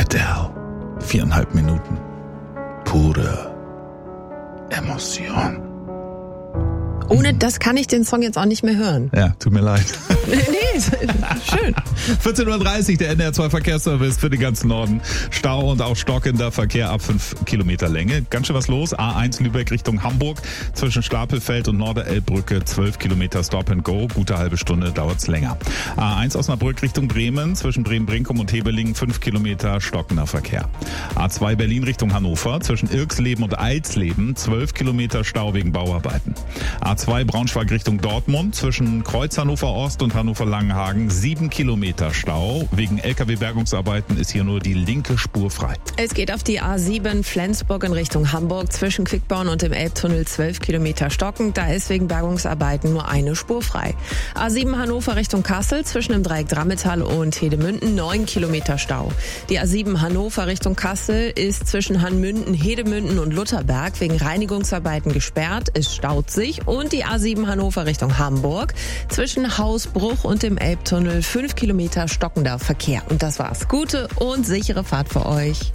Adele, 4,5 Minuten. Pure Emotion. Ohne das kann ich den Song jetzt auch nicht mehr hören. Ja, tut mir leid. Nee, schön. 14:30 Uhr, der NDR 2 Verkehrsservice für den ganzen Norden. Stau und auch stockender Verkehr ab 5 Kilometer Länge. Ganz schön was los. A1 Lübeck Richtung Hamburg. Zwischen Stapelfeld und Norderelbbrücke 12 Kilometer Stop and Go. Gute halbe Stunde dauert's länger. A1 Osnabrück Richtung Bremen. Zwischen Bremen-Brinkum und Hebeling 5 Kilometer stockender Verkehr. A2 Berlin Richtung Hannover. Zwischen Irksleben und Eilsleben 12 Kilometer Stau wegen Bauarbeiten. A2 Braunschweig Richtung Dortmund. Zwischen Kreuz Hannover Ost und Hannover Langenhagen 7 Kilometer Stau. Wegen LKW-Bergungsarbeiten ist hier nur die linke Spur frei. Es geht auf die A7 Flensburg in Richtung Hamburg. Zwischen Quickborn und dem Elbtunnel 12 Kilometer stockend. Da ist wegen Bergungsarbeiten nur eine Spur frei. A7 Hannover Richtung Kassel. Zwischen dem Dreieck Drammetal und Hedemünden 9 Kilometer Stau. Die A7 Hannover Richtung Kassel ist zwischen Hanmünden, Hedemünden und Lutherberg wegen Reinigungsarbeiten gesperrt. Es staut sich. Und die A7 Hannover Richtung Hamburg. Zwischen Hausbruch und dem Elbtunnel 5 Kilometer stockender Verkehr. Und das war's. Gute und sichere Fahrt für euch.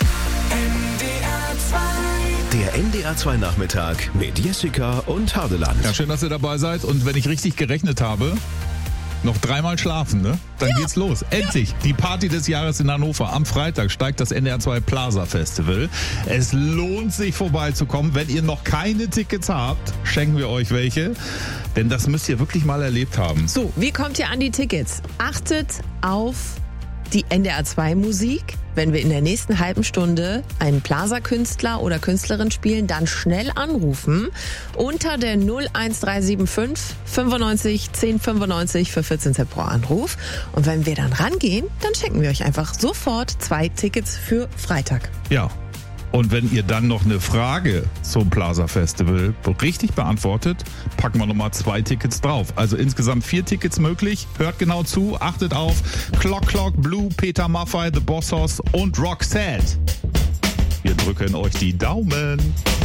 Der NDR 2 Nachmittag mit Jessica und Hardeland. Ja, schön, dass ihr dabei seid. Und wenn ich richtig gerechnet habe, noch 3-mal schlafen, ne? Dann geht's los. Endlich. Die Party des Jahres in Hannover. Am Freitag steigt das NDR 2 Plaza Festival. Es lohnt sich vorbeizukommen. Wenn ihr noch keine Tickets habt, schenken wir euch welche. Denn das müsst ihr wirklich mal erlebt haben. So, wie kommt ihr an die Tickets? Achtet auf die NDR 2 Musik. Wenn wir in der nächsten halben Stunde einen Plaza-Künstler oder Künstlerin spielen, dann schnell anrufen unter der 01375 95 1095 für 14 Cent pro Anruf. Und wenn wir dann rangehen, dann schenken wir euch einfach sofort 2 Tickets für Freitag. Ja. Und wenn ihr dann noch eine Frage zum Plaza Festival richtig beantwortet, packen wir nochmal 2 Tickets drauf. Also insgesamt 4 Tickets möglich. Hört genau zu, achtet auf Clock Clock, Blue, Peter Maffay, The Boss Hoss und Roxette. Wir drücken euch die Daumen.